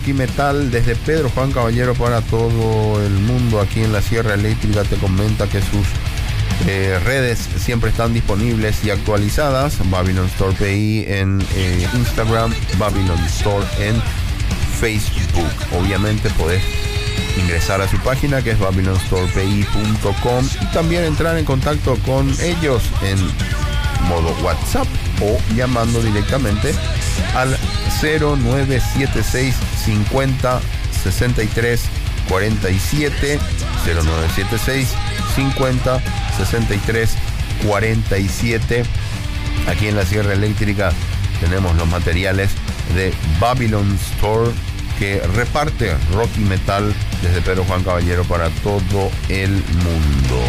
Rocky Metal desde Pedro Juan Caballero para todo el mundo. Aquí en la Sierra Eléctrica te comenta que sus redes siempre están disponibles y actualizadas. Babylon Store PI en Instagram, Babylon Store en Facebook. Obviamente podés ingresar a su página, que es babylonstorepI.com, y también entrar en contacto con ellos en modo WhatsApp o llamando directamente al 0976 50 63 47, 0976 50 63 47. Aquí en la Sierra Eléctrica tenemos los materiales de Babylon Store, que reparte rock y metal desde Pedro Juan Caballero para todo el mundo.